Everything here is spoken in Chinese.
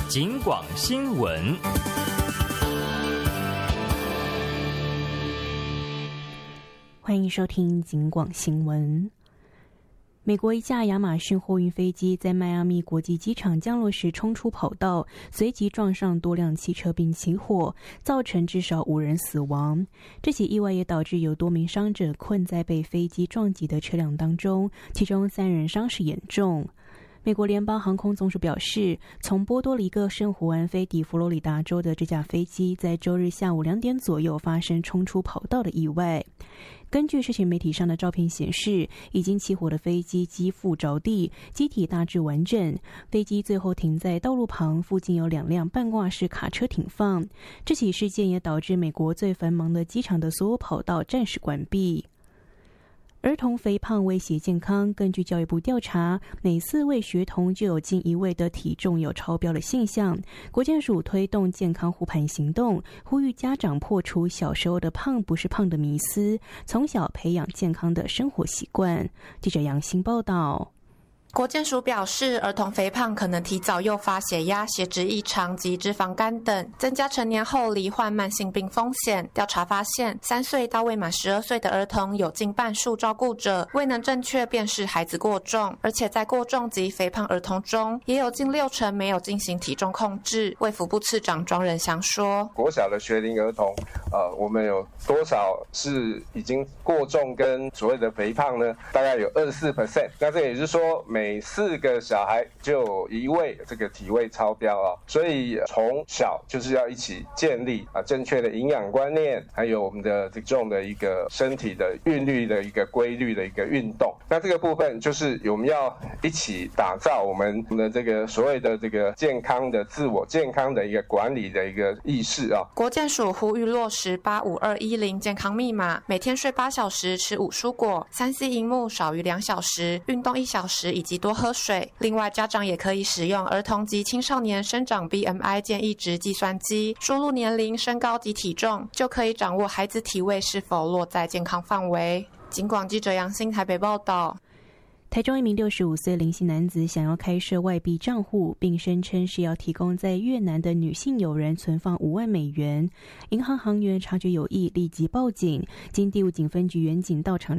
警广新闻。 欢迎收听警广新闻。美国一架亚马逊货运飞机在迈阿密国际机场降落时冲出跑道，随即撞上多辆汽车并起火，造成至少5人死亡。这起意外也导致有多名伤者困在被飞机撞击的车辆当中，其中3人伤势严重。美国联邦航空总署表示，从波多黎各圣胡安飞抵佛罗里达州的这架飞机在周日下午2点左右发生冲出跑道的意外。根据社群媒体上的照片显示，已经起火的飞机机腹着地，机体大致完整。飞机最后停在道路旁，附近有2辆半挂式卡车停放。这起事件也导致美国最繁忙的机场的所有跑道暂时关闭。儿童肥胖威胁健康，根据教育部调查，每4位学童就有近1位的体重有超标的现象。国健署推动健康护盘行动，呼吁家长破除小时候的胖不是胖的迷思，从小培养健康的生活习惯。记者杨欣报道。 国健署表示，儿童肥胖可能提早诱发血压、血脂异常及脂肪肝等，增加成年后罹患慢性病风险。调查发现，3岁到未满12岁的儿童有近半数照顾者未能正确辨识孩子过重，而且在过重及肥胖儿童中，也有近60%没有进行体重控制。卫福部次长庄仁祥说， 国小的学龄儿童，我们有多少是已经过重跟所谓的肥胖呢？大概有24%。那这也就是说，每4个小孩就有1位这个体位超标啊，所以从小就是要一起建立正确的营养观念，还有我们的体重的一个身体的韵律的一个规律的一个运动。那这个部分就是我们要一起打造我们的这个所谓的这个健康的自我健康的一个管理的一个意识啊。 国健署呼吁落实85210健康密码，每天睡8小时，吃5蔬果，3C 萤幕少于2小时，运动1小时，以及多喝水。另外，家长也可以使用儿童及青少年生长 BMI 建议值计算机，输入年龄、身高及体重，就可以掌握孩子体位是否落在健康范围。警广记者杨欣台北报道。 台中一名65岁林姓男子想要开设外币账户，并声称是要提供在越南的女性友人存放5万美元。银行行员察觉有异，立即报警。经第5警分局员警到场